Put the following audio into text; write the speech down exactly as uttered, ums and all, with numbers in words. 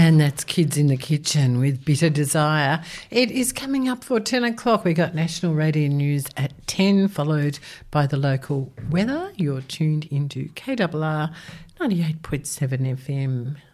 And that's Kids in the Kitchen with Bitter Desire. It is coming up for ten o'clock. We got National Radio News at ten, followed by the local weather. You're tuned into K R R ninety-eight point seven F M.